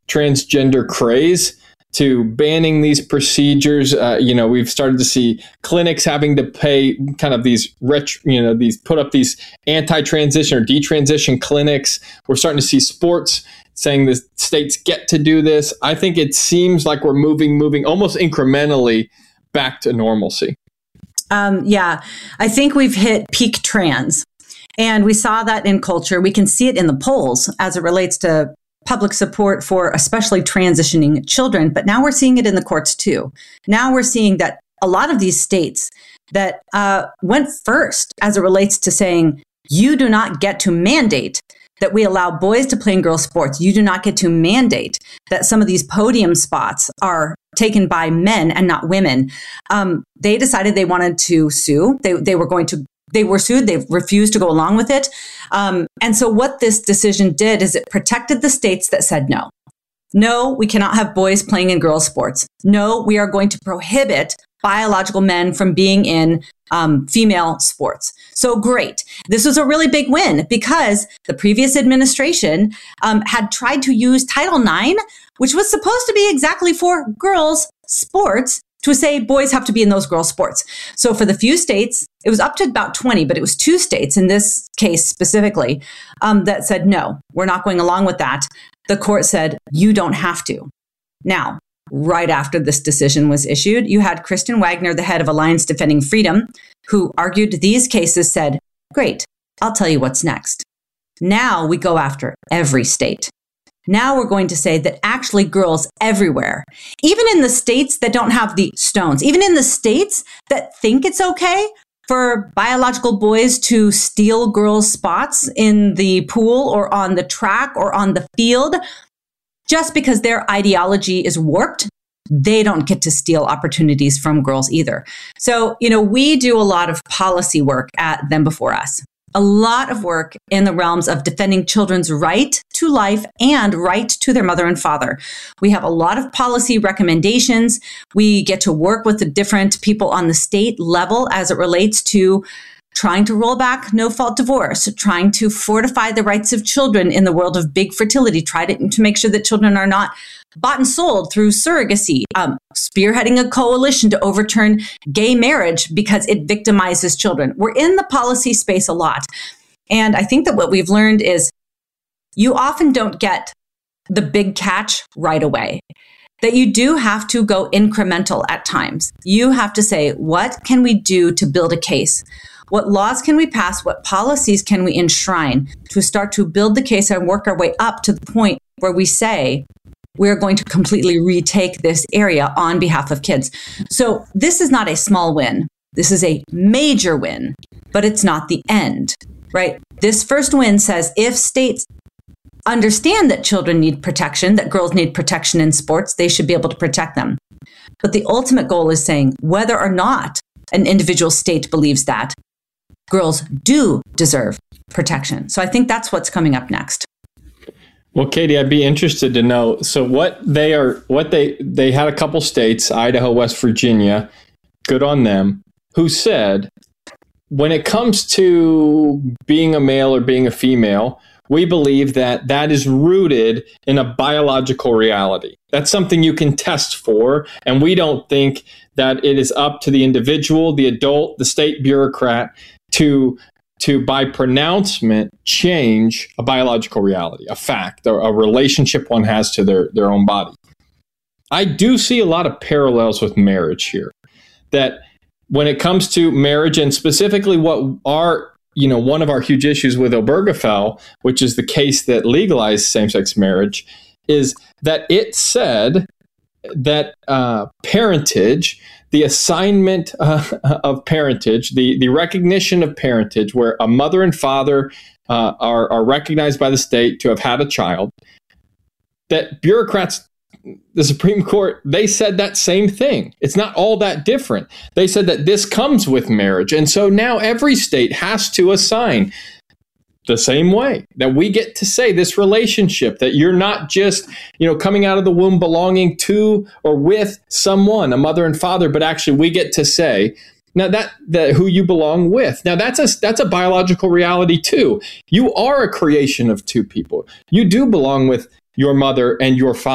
transgender craze to banning these procedures. We've started to see clinics having to pay kind of these put up these anti-transition or detransition clinics. We're starting to see sports saying the states get to do this. I think it seems like we're moving almost incrementally back to normalcy. I think we've hit peak trans. And we saw that in culture. We can see it in the polls as it relates to public support for especially transitioning children. But now we're seeing it in the courts too. Now we're seeing that a lot of these states that went first as it relates to saying, you do not get to mandate that we allow boys to play in girls' sports. You do not get to mandate that some of these podium spots are taken by men and not women. They decided they wanted to sue. They were sued. They refused to go along with it. And so what this decision did is it protected the states that said no. No, we cannot have boys playing in girls' sports. No, we are going to prohibit biological men from being in female sports. So great. This was a really big win because the previous administration had tried to use Title IX, which was supposed to be exactly for girls' sports, to say boys have to be in those girls' sports. So for the few states, it was up to about 20, but it was 2 states in this case specifically that said, no, we're not going along with that. The court said, you don't have to. Now, right after this decision was issued, you had Kristen Wagner, the head of Alliance Defending Freedom, who argued these cases said, great, I'll tell you what's next. Now we go after every state. Now we're going to say that actually girls everywhere, even in the states that don't have the stones, even in the states that think it's okay for biological boys to steal girls' spots in the pool or on the track or on the field, just because their ideology is warped, they don't get to steal opportunities from girls either. So, we do a lot of policy work at Them Before Us. A lot of work in the realms of defending children's right to life and right to their mother and father. We have a lot of policy recommendations. We get to work with the different people on the state level as it relates to trying to roll back no-fault divorce, trying to fortify the rights of children in the world of big fertility, try to make sure that children are not bought and sold through surrogacy, spearheading a coalition to overturn gay marriage because it victimizes children. We're in the policy space a lot. And I think that what we've learned is you often don't get the big catch right away, that you do have to go incremental at times. You have to say, what can we do to build a case? What laws can we pass? What policies can we enshrine to start to build the case and work our way up to the point where we say, we're going to completely retake this area on behalf of kids. So this is not a small win. This is a major win, but it's not the end, right? This first win says if states understand that children need protection, that girls need protection in sports, they should be able to protect them. But the ultimate goal is saying whether or not an individual state believes that, girls do deserve protection. So I think that's what's coming up next. Well, Katie, I'd be interested to know. So they had a couple states, Idaho, West Virginia, good on them, who said, when it comes to being a male or being a female, we believe that that is rooted in a biological reality. That's something you can test for. And we don't think that it is up to the individual, the adult, the state bureaucrat to by pronouncement change a biological reality, a fact, a relationship one has to their own body. I do see a lot of parallels with marriage here, that when it comes to marriage and specifically what are, one of our huge issues with Obergefell, which is the case that legalized same-sex marriage, is that it said that parentage, the assignment of parentage, the recognition of parentage, where a mother and father are recognized by the state to have had a child, that bureaucrats, the Supreme Court, they said that same thing. It's not all that different. They said that this comes with marriage. And so now every state has to assign the same way, that we get to say this relationship, that you're not just, coming out of the womb belonging to or with someone, a mother and father, but actually we get to say now that who you belong with. Now that's a biological reality too. You are a creation of two people. You do belong with your mother and your father.